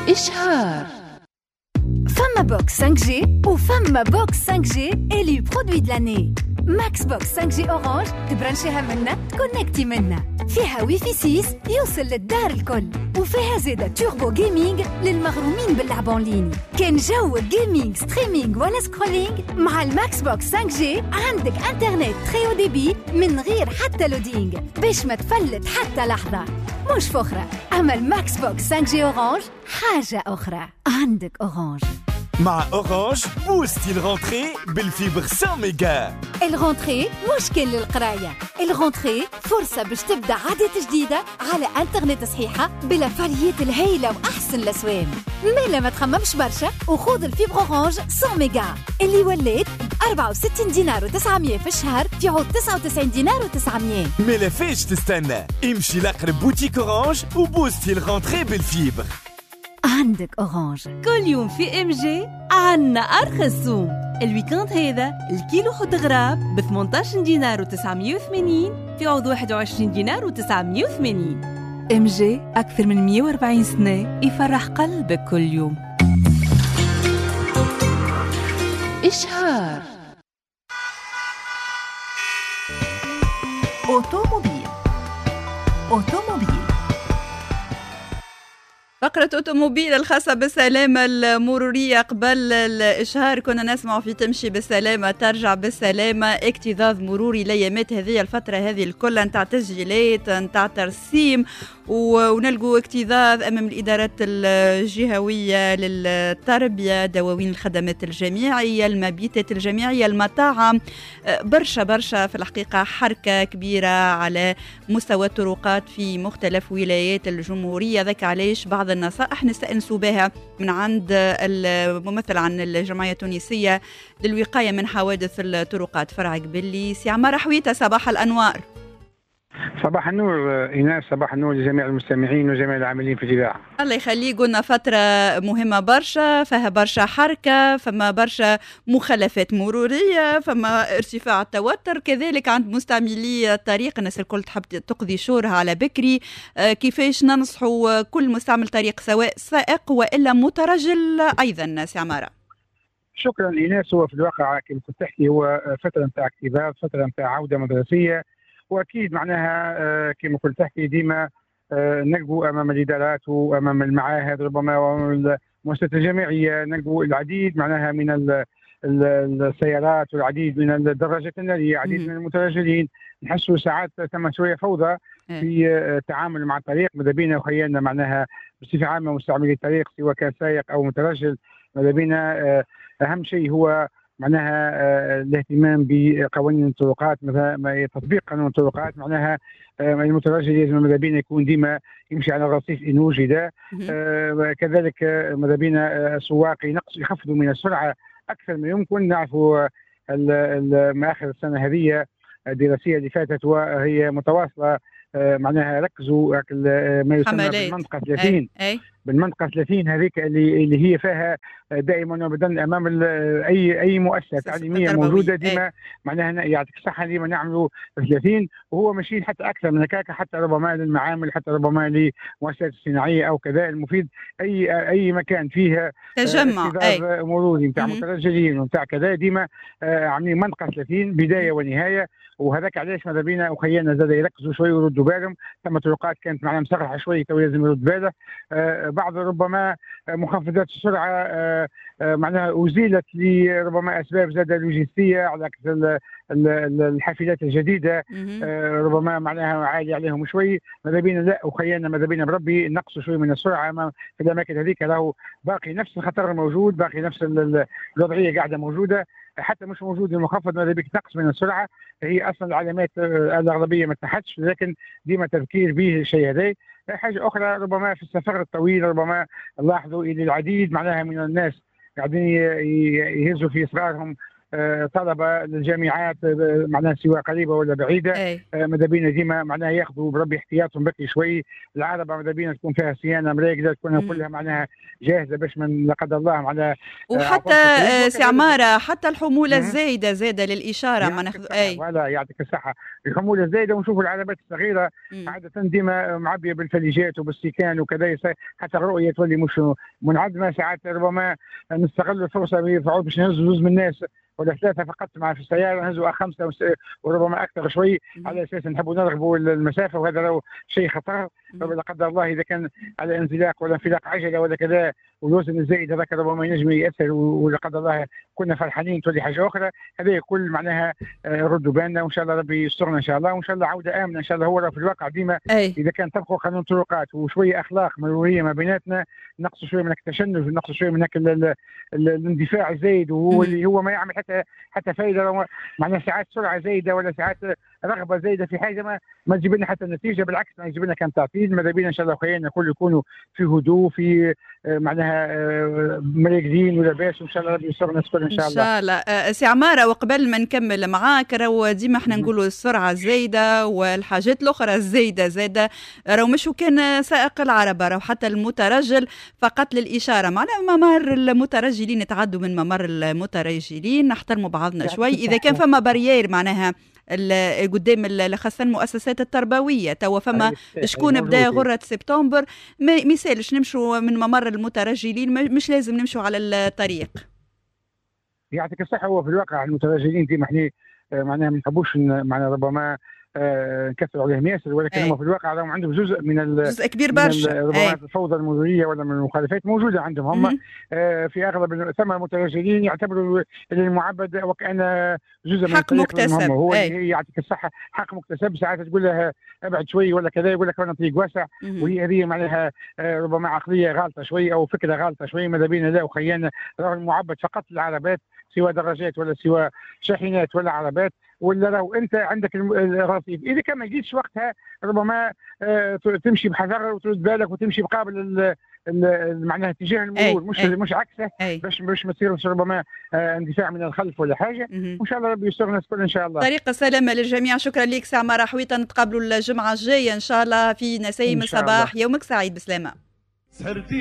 إشهار. فما بوكس 5G وفما بوكس 5G اللي برودوي د لاني. ماكس بوكس 5G أورانج تبرنشيها منا تكونكتي منا. فيها وي في 6 يوصل للدار الكل، وفيها زيادة توربو جيمنج للمغرومين باللعب اونلاين. كان جو جيمنج ستريمينج ولا سكرولينج، مع الماكس بوكس 5G عندك انترنت تري او دي بي من غير حتى لودينج باش ما تفلت حتى لحظة. مش فخرة، أما الماكس بوكس 5G أورانج حاجة أخرى. عندك أورانج. مع أورانج بوستي الغونتري بالفيبر 100 ميجا. الغونتري مش كان للقراية، الغونتري فرصة باش تبدأ عادة جديدة على انترنت صحيحة بلا فاليات الهايلة وأحسن الأسوام. مالا ما تخممش برشا وخوض الفيبر أورانج 100 ميجا اللي ولات 64 دينار و900 في الشهر في عوض 99 دينار و900. مالا فاش تستنى، امشي لأقرب بوتيك أورانج وبوستي الغونتري بالفيبر. عندك أورانج. كل يوم في ام جي عنا أرخص سوم. الويكاند هذا الكيلو حوت غراب ب 18 دينار و980 في عوض 21 دينار و980. ام جي أكثر من 140 سنة يفرح قلبك كل يوم. إشهار. أوتوموبيل. فقرة أوتوموبيل الخاصة بالسلامة المرورية. قبل الإشهار كنا نسمع في تمشي بالسلامة ترجع بالسلامة، اكتظاظ مروري ليامات هذه الفترة هذه الكل نتاع تسجيلات نتاع ترسيم، ونلقوا اكتظاظ أمام الإدارات الجهوية للتربية، دواوين الخدمات الجامعية، المبيتات الجامعية، المطاعم، برشا في الحقيقة حركة كبيرة على مستوى الطرقات في مختلف ولايات الجمهورية. ذاك علاش بعض النصائح نستأنسوا بها من عند الممثل عن الجمعية التونسية للوقاية من حوادث الطرقات فرع قبلي، سي عمار حويته. صباح الأنوار. صباح النور إيناس، صباح النور لجميع المستمعين وجميع العاملين في الإذاعة. الله يخليك. قلنا فترة مهمة برشا، فيها برشا حركة، فما برشا مخالفات مرورية، فما ارتفاع التوتر كذلك عند مستعملي الطريق. الناس الكل تحب تقضي شورها على بكري. كيفاش ننصحوا كل مستعمل طريق سواء سائق وإلا مترجل أيضا سي عمارة؟ شكرا إيناس. هو في الواقع كما كنت تحكي هو فترة نتاع اكتظاظ، فترة نتاع عودة مدرسية، واكيد معناها كما قلت تحكي ديما نلقوا امام الادارات وامام المعاهد ربما وامام المؤسسات الجامعيه نلقوا العديد معناها من السيارات والعديد من الدراجات الناريه، العديد من المترجلين. نحسوا ساعات ثم شويه فوضى في التعامل مع الطريق. ماذا بينا وخيالنا معناها بصفه عامه مستعملي الطريق سواء كان سائق او مترجل، ماذا بينا اهم شيء هو معناها الاهتمام بقوانين الطرقات، مثلا تطبيق قانون الطرقات. معناها المترجل لازم ماذا بينا يكون ديما يمشي على الرصيف إن وجد. كذلك ماذا بينا السواق يخفضوا من السرعة أكثر ما يمكن. نعرفوا آخر السنة هذه الدراسية اللي فاتت وهي متواصلة معناها ركزوا ما يسمى بالمنطقة 30. بالمنطقة 30 هذيك اللي هي فيها دائما وابدا امام اي مؤسسه تعليميه موجوده ديما معناها يعطيك الصحه ديما نعملوا 30، وهو ماشيين حتى اكثر من هكاك، حتى ربما للمعامل، حتى ربما للمؤسسات الصناعيه او كذا. المفيد اي مكان فيه تجمع مروري نتاع مترجلين ونتاع كذا ديما عاملين منطقه 30 بدايه ونهايه. وهذاك علاش ماذا بينا وخيالنا زاد يركزوا شوي ويردوا بالهم. ثم طرقات كانت معناها مسرحه شوي تو لازم يرد باله. بعض ربما مخفضات السرعه معناها أزيلت لربما أسباب زادة لوجستية على عكس الحافلات الجديدة ربما معناها عالي عليهم شوي. ماذا بينا لا وخيالنا ماذا بينا بربي نقصوا شوي من السرعة في الأماكن هذيك، راهو باقي نفس الخطر موجود، باقي نفس الوضعية قاعدة موجودة، حتى مش موجود المخفض ماذا بيك تنقص من السرعة. هي أصلا العلامات الأغلبية ما تحدش، لكن ديما تذكير به الشيء هذا. حاجة أخرى ربما في السفر الطويل ربما نلاحظوا إلى العديد معناها من الناس قاعدين يهزوا في صغارهم طلبه للجامعات معناها سواء قريبه ولا بعيده. ماذا بينا ديما معناها ياخذوا بربي احتياطهم بكري شوي. العربه ماذا بينا تكون فيها صيانه مريقله، تكون كلها معناها جاهزه باش من لا قدر الله معناها. وحتى سي عماره حتى الحموله الزايده زاده للاشاره ما ناخذ ولا يعطيك الصحه. الحموله الزايده ونشوفوا العربات الصغيره عاده ديما معبيه بالفليجات وبالسيكان وكذا، حتى الرؤيه تولي مش منعدمه. ساعات ربما نستغل الفرصه باش نهزوا جزء من الناس ولا ثلاثه فقط مع في السياره، نهزوا خمسه وربما اكثر شوي على اساس نحبوا نرغبوا المسافه، وهذا لو شيء خطر. لا قدر الله اذا كان على انزلاق ولا انفلاق عجله ولا كذا والوزن الزايد هذاك ربما ينجم ياثر، ولا قدر الله كنا فرحانين تولي حاجه اخرى. هذا كل معناها ردوا بالنا وان شاء الله ربي يسترنا ان شاء الله، وان شاء الله عوده امنه ان شاء الله. هو في الواقع ديما اذا كان طبقوا قانون الطرقات وشويه اخلاق مروريه ما بيناتنا، نقصوا شويه من التشنج ونقصوا شويه من الاندفاع الزايد، وهو اللي هو ما يعمل حتى فائده. معناها ساعات سرعه زايده ولا ساعات رغبه زايده في حاجه ما تجيب لنا حتى النتيجه، بالعكس ما يجيب لنا كان تعطيل. ماذا بينا ان شاء الله خيرنا الكل يكونوا في هدوء، في معناها مريقدين ولاباس، وان شاء الله ربي يسرنا الكل ان شاء الله. ان شاء الله. سي عماره، وقبل ما نكمل معاك، راهو ديما احنا نقولوا السرعه الزايده والحاجات الاخرى الزايده زاده، راهو مش كان سائق العربه، راهو حتى المترجل فقط للاشاره. معناها ممر المترجلين نتعدوا من ممر المترجلين، نحترموا بعضنا شوي. اذا كان فما بريير معناها قدام خاصة المؤسسات التربوية، توا فما شكون بدا غرة سبتمبر ما يسالش نمشوا من ممر المترجلين، مش لازم نمشوا على الطريق. يعطيك الصحة. هو في الواقع المترجلين ديما احنا معناها ما نحبوش معناها ربما نكثروا عليهم ياسر، ولكن هم في الواقع راهم عندهم جزء من جزء كبير برشا ربما الفوضى المروريه ولا من المخالفات موجوده عندهم هم. في اغلب ثم مترجلين يعتبروا المعبد وكان جزء من حق مكتسب. هو اللي يعطيك الصحه حق مكتسب. ساعات تقول له ابعد شوي ولا كذا، يقول لك انا طريق واسع، وهي هذه معناها ربما عقليه غالطه شوي او فكره غالطه شوي. ماذا بينا لا وخيانا راهو المعبد فقط العربات، سواء دراجات ولا سواء شاحنات ولا عربات، ولا لو انت عندك الرصيف اذا كان ما جيتش وقتها ربما تمشي بحذر وترد بالك وتمشي مقابل معناها اتجاه المرور، مش عكسه، باش ما تصيرش ربما اندفاع من الخلف ولا حاجه. وان شاء الله ربي يستر الناس الكل ان شاء الله. طريقه سلامه للجميع. شكرا لك سي عماره حويطه، نتقابلوا الجمعه الجايه ان شاء الله في نسيم الصباح. يومك سعيد، بسلامه.